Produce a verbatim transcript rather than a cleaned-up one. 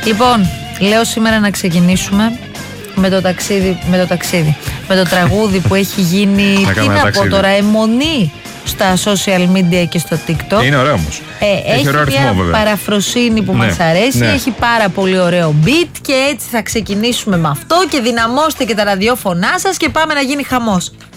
Λοιπόν, λέω σήμερα να ξεκινήσουμε με το ταξίδι, με το ταξίδι, με το τραγούδι που έχει γίνει, τι να πω τώρα, αιμονή στα social media και στο TikTok. Είναι ωραίο όμως. Ε, έχει έχει ωραίο μια αριθμό, βέβαια. παραφροσύνη που ναι, μας αρέσει, ναι. Έχει πάρα πολύ ωραίο beat και έτσι θα ξεκινήσουμε με αυτό και δυναμώστε και τα ραδιόφωνά σας και πάμε να γίνει χαμός.